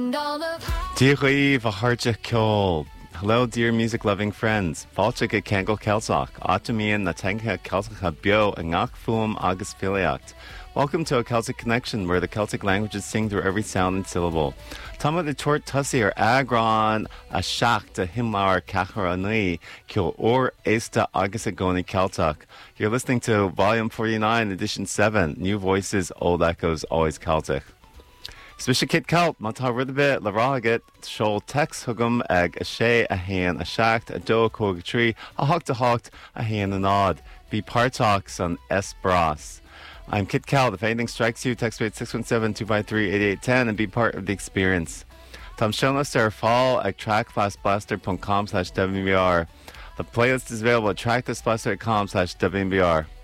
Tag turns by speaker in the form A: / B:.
A: Díoghaí Vaharja Kjol. Hello, dear music-loving friends. Fáilte go Kangol Celtach. Átamíonn na teanga Celtacha bio a ngach fuam agus filiacht. Welcome to A Celtic Connection, where the Celtic languages sing through every sound and syllable. Tama the tort tussi or agron a shach de himlar kacharani kil or esta agus agoni Celtic. You're listening to Volume 49, Edition 7, New Voices, Old Echoes, Always Celtic. Swisha Kit Celt, Mata Ridabit, Laragat, Shoal Tex Hugum, Egg, a Shay, a Hand, a Shacht, a Doe, Cog Tree, a Hocht, a Hand, a Nod. Be Partox on S. Bras. I'm Kit Celt. If anything strikes you, text rate 617-253-8810 and be part of the experience. Tom Schoenlister or fall at trackfastblaster.com/WBR. The playlist is available at trackfastblaster.com/WBR.